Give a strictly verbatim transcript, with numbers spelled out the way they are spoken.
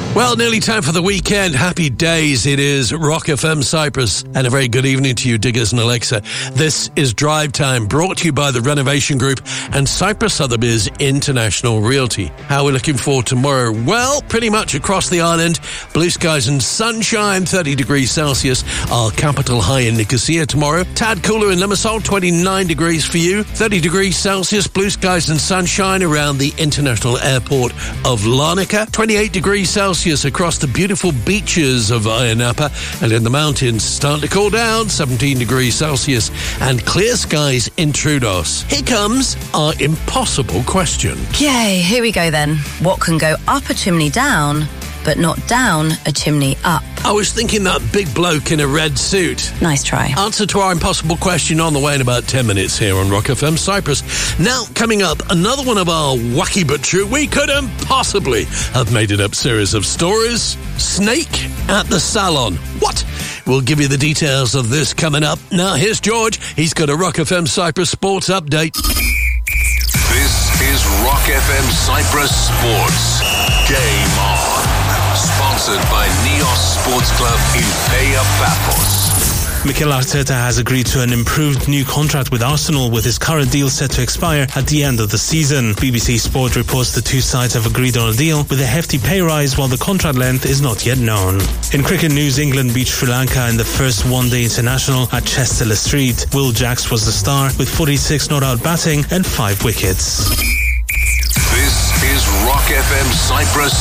Well, nearly time for the weekend. Happy days. It is Rock F M Cyprus. And a very good evening to you, Diggers and Alexa. This is Drive Time, brought to you by the Renovation Group and Cyprus Sotheby's International Realty. How are we looking for tomorrow? Well, pretty much across the island. Blue skies and sunshine, thirty degrees Celsius. Our capital high in Nicosia tomorrow. Tad cooler in Limassol, twenty-nine degrees for you. thirty degrees Celsius, blue skies and sunshine around the International Airport of Larnaca. twenty-eight degrees Celsius across the beautiful beaches of Ayia Napa, and in the mountains starting to cool down, seventeen degrees Celsius, and clear skies in Troodos. Here comes our impossible question. Yay, here we go then. What can go up a chimney down, but not down a chimney up? I was thinking that big bloke in a red suit. Nice try. Answer to our impossible question on the way in about ten minutes here on Rock F M Cyprus. Now, coming up, another one of our wacky but true, we couldn't possibly have made it up series of stories. Snake at the salon. What? We'll give you the details of this coming up. Now, here's George. He's got a Rock F M Cyprus sports update. This is Rock F M Cyprus Sports. Game on. Sponsored by Neos Sports Club in Paya Paphos. Mikel Arteta has agreed to an improved new contract with Arsenal, with his current deal set to expire at the end of the season. B B C Sport reports the two sides have agreed on a deal with a hefty pay rise, while the contract length is not yet known. In cricket news, England beat Sri Lanka in the first one-day international at Chester Le Street. Will Jacks was the star with forty-six not-out batting and five wickets. This is Rock F M Cyprus